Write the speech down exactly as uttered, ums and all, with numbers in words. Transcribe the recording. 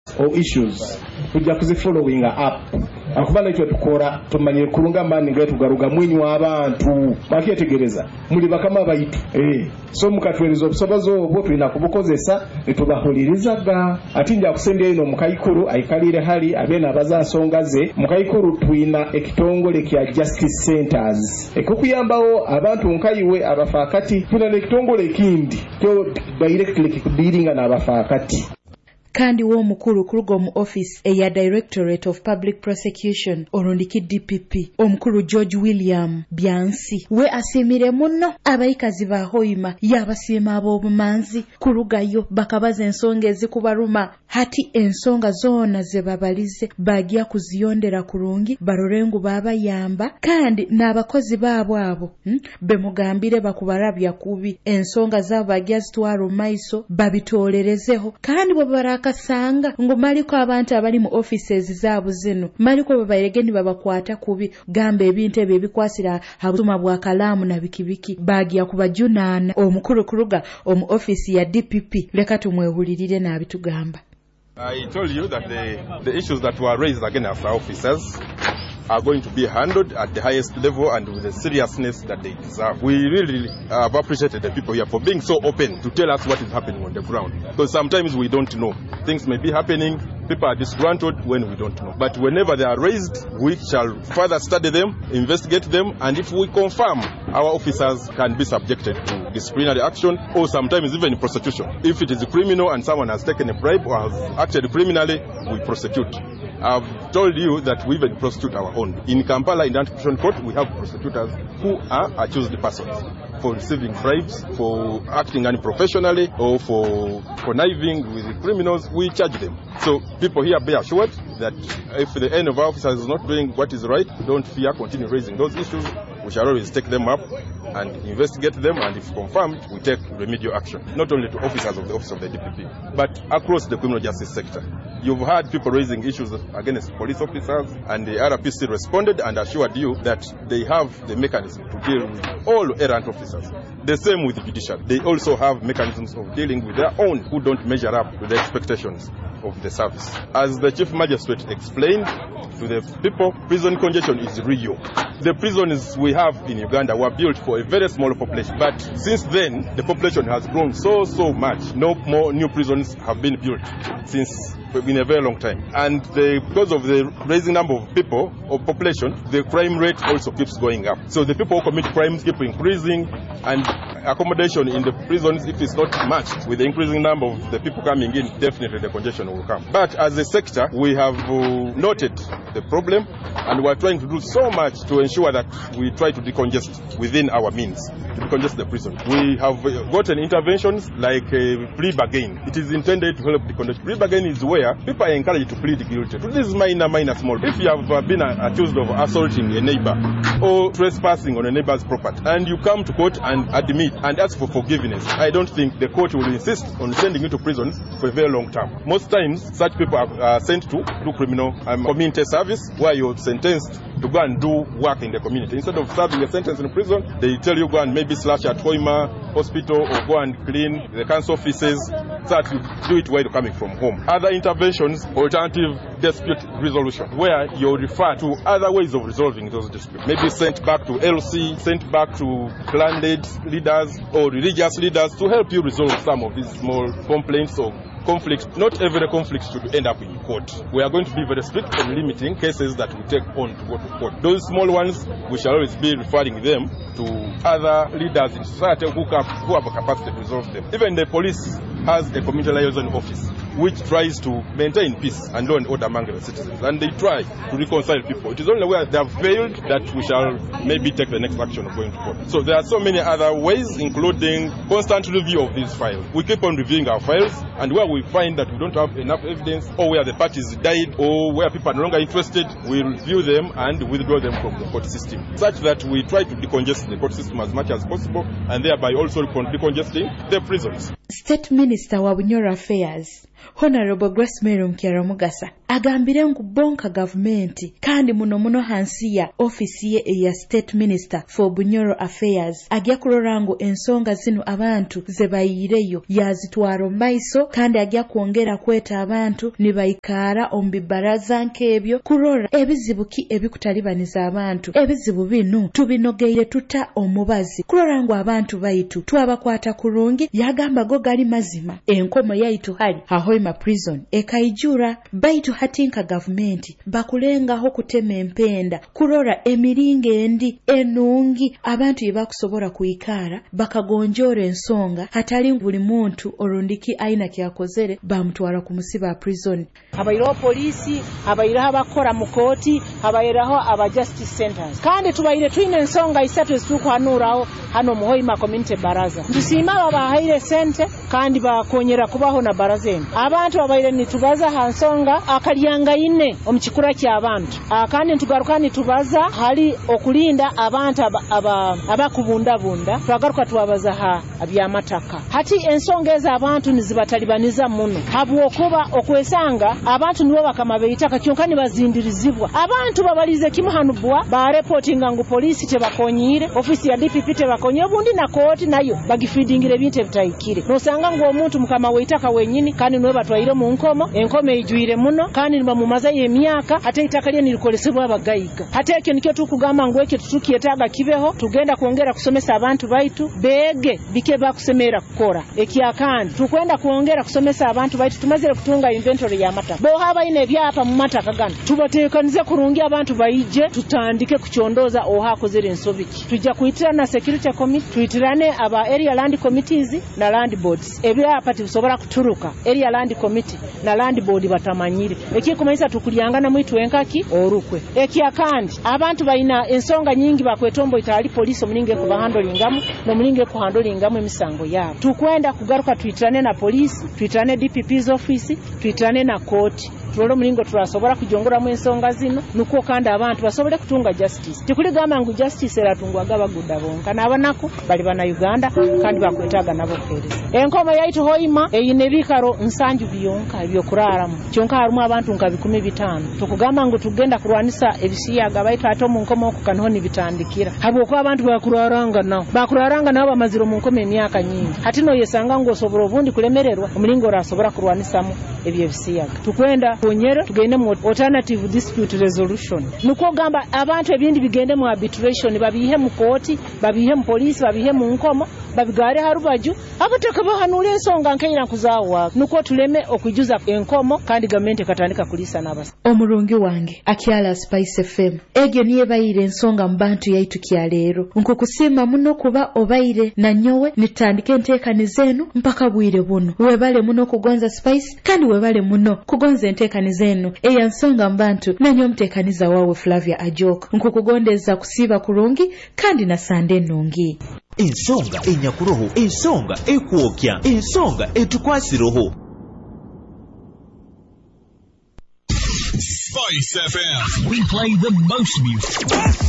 or issues tujja kuzifollowing up akuba nekyo tukola tumanye kulunga mani ngetu garuga mwinyi w'abantu bakyetegereza muli bakama baitu eh so mukatwerizo obusobozo obwo tulina kubukozesa netubahulirizaga ati nja kusendya ino mukayikuru ayikalire hali abena abazansonga ze mukayikuru twina ekitongole kya justice centers ekukuyambawo abantu nkayiwe abafaakati tuna nekitongole ekindi kyo directly kikudiringa n'abafaakati kandi w'omukulu kuluga mu office eya Directorate of Public Prosecution olundiki D P P omukulu George William Byansi we asimire muno abayikazi ba Hoima yabasiima ab'obumanzi kulugayo bakabaza ensonga ezikubaluma hati ensonga zoona ze babalize bagya kuziyondera kurungi barorengu babayamba kandi n'abakozi baabo abo hmm? bemugambire bakubarabya kubi ensonga zabo bagya zitwala maiso babitoolerezeho kandi bwe barakasanga ngo maliko abantu abali mu offices zaabo zino maliko babayegeni babakwata kubi gamba ebintu ebyo bikwasira habutuma bwa kalamu na bikibiki bagya kubajunana omukulu kuluga omu office ya D P P leka tumwehulirire n'abitugamba. I told you that the, the issues that were raised against our officers are going to be handled at the highest level and with the seriousness that they deserve. We really uh, have appreciated the people here for being so open to tell us what is happening on the ground. Because sometimes we don't know. Things may be happening, people are disgruntled when we don't know. But whenever they are raised, we shall further study them, investigate them, and if we confirm, our officers can be subjected to disciplinary action or sometimes even prosecution. If it is a criminal and someone has taken a bribe or has acted criminally, we prosecute. I've told you that we even prosecute our own. In Kampala, in the anti-corruption court, we have prosecutors who are accused persons for receiving bribes, for acting unprofessionally, or for conniving with the criminals. We charge them. So people here be assured that if the end of our officers is not doing what is right, don't fear, continue raising those issues. We shall always take them up and investigate them, and if confirmed, we take remedial action, not only to officers of the Office of the D P P, but across the criminal justice sector. You've had people raising issues against police officers, and the R P C responded and assured you that they have the mechanism to deal with all errant officers. The same with the judiciary. They also have mechanisms of dealing with their own who don't measure up to the expectations of the service. As the Chief Magistrate explained to the people, prison congestion is real. The prisons we have in Uganda were built for a very small population, but since then the population has grown so so much. No more new prisons have been built since in a very long time, and the, because of the rising number of people of population, the crime rate also keeps going up. So the people who commit crimes keep increasing, and accommodation in the prisons, if it's not matched with the increasing number of the people coming in, definitely the congestion will come. But as a sector, we have uh, noted the problem, and we're trying to do so much to ensure that we try to decongest within our means, to decongest the prison. We have gotten interventions like a plea bargain. It is intended to help decongest. Plea bargain is where people are encouraged to plead guilty to this minor, minor, small. If you have been accused of assaulting a neighbor or trespassing on a neighbor's property, and you come to court and admit and ask for forgiveness, I don't think the court will insist on sending you to prison for a very long time. Most times, such people are uh, sent to do criminal um, community service, where you're sentenced to go and do work in the community. Instead of serving a sentence in prison, they tell you go and maybe slash at Hoima hospital or go and clean the council offices, so that you do it while you're coming from home. Other interventions, alternative dispute resolution, where you refer to other ways of resolving those disputes. Maybe sent back to L C, sent back to clan leaders or religious leaders to help you resolve some of these small complaints or conflicts. Not every conflict should end up in court. We are going to be very strict on limiting cases that we take on to go to court. Those small ones, we shall always be referring them to other leaders in society who have, who have a capacity to resolve them. Even the police has a community liaison office which tries to maintain peace and law and order among the citizens, and they try to reconcile people. It is only where they have failed that we shall maybe take the next action of going to court. So there are so many other ways, including constant review of these files. We keep on reviewing our files, and where we find that we don't have enough evidence, or where the parties died, or where people are no longer interested, we review them and withdraw them from the court system, such that we try to decongest the court system as much as possible, and thereby also decongesting the prisons. State Minister wa Bunyoro Affairs Honorable Grace Mary Mukyala Mugasa agambire ngu bonka gavumenti kandi muno muno hansi ya ofisi ye ya State Minister for Bunyoro Affairs agya kulora ngu ensonga zino abantu ze bayireyo yazitwaro maiso kandi agya kuongera kweta abantu ni bayikara ombibaraza nkebyo kurora ebizibuki ebikutalibaniza abantu ebizibu bino tubinogeire tuta omubazi kurora ngu abantu baitu twabakwata kurungi yagamba go gali mazima enkomo yaitu hali Ahoima prison ekaijura baitu hatinka gavumenti bakulengaho kutema empenda kurora emiringe endi enungi abantu yebakusobora kuikara bakagonjora ensonga hatali buli muntu orundiki aina kyakozere bamutwara kumusiba prison. Habairaho polisi, habairaho abakora mu koti, habairaho aba justice centers. Kandi tubaire twine ensonga isatu ezitukuhanuraho hano mu Hoima Community Baraza. Tusima babahaire sente kandi bakonyera kubaho na baraza eno. Abantu babaire nitubaza hansonga akalyanga ine omukikura ky'abantu. Kandi ntugaruka nitubaza hali okulinda abantu abakubunda aba bunda. Twagaruka tubabaza ha abyamataka. Hati ensonga eza abantu nizibatalibaniza muno. Habwokuba okwesanga abantu nibo bakamabeitaka kyonkani bazindirizibwa. Abantu babalize kimuhanubwa ba reportinga ngu polisi tebakonyire, ofisi ya D P P tebakonyire bundi na court nayo bagifeedingire binte bitayikire. Nosanga ngo omuntu mukama weitaka wenyini kandi niwe batwaire mu nkomo, enkomo ejwire muno kandi niba mumaza y'emyaka ate itaka lye nilikolesebwa abagayiga. Ate ekyo nikyo tukugamba ngo ekyo tutukiyetaga kibeho tugenda kuongera kusomesa abantu baitu bege bike bakusemera kukora. Ekya kandi tukwenda kuongera kusomesa abantu baitu tumazire kutunga inventory ya mata. Bo haba ine byapa mu mata kagana. Tubatekanize kurungi abantu bayije tutandike kuchondoza ohakozere ensobiki. Tujja kuitirana security committee, tuitirane aba area land committees na land boards. Ebyapa tibisobora kuturuka area land committee na land board batamanyire. Ekikumaisa tukulyangana mwitu enkaki orukwe. Ekya kandi abantu bayina ensonga nyingi bakwetombo itali police omulinge ku bahandolingamu no mulinge ku handolingamu emisango yabo. Tukwenda kugaruka tuitirane na police, tuitirane D P P's office, tuitirane na court. Tulolo mulingo turasobora kujongora mu ensonga zino nuko kandi abantu basobole kutunga justice. Tikuligamba ngu justice eratungwaga bagudda bonka nabanako bali bana Uganda kandi bakwetaga nabo kereza. Enkomo yaitu Hoima eyine bikaro nsanju biyonka ebyokuraramu. Kyonka harumu abantu nka bikumi bitano. Tukugamba ngu tugenda kurwanisa ebisiyaga baitu ato mu nkomo okukanho ni bitandikira. Habo kwa abantu bakuraranga nao. Bakuraranga nao bamaziro mu nkomo emyaka nyingi. Hatino yesanga ngo osobora obundi kulemererwa omulingo rasobora kurwanisamu ebyo ebisiyaga. Tukwenda kuonyera tugende mu alternative dispute resolution. Nuko gamba abantu ebindi bigende mu arbitration babihe mu court, babihe mu police, babihe mu nkomo, babigare harubaju abataka bahanule ensonga nkeira kuzawa. Nuko tuleme okujuza enkomo kandi government katandika kulisa nabasa. Omurungi wange Akyala Spice F M egyo niye bayire ensonga mbantu yaitu kya lero nkukusima muno kuba obaire na nyowe nitandike ntekani zenu mpaka bwire buno webale muno kugonza Spice kandi webale muno kugonza ntekani zenu eya nsonga mbantu nanyo mtekaniza wawe Flavia Ajok nkukugondeza kusiba kurungi kandi na sande nungi. Ensonga enyakuroho, ensonga ekuokya, ensonga etukwasiroho. Spice F M. We play the most music.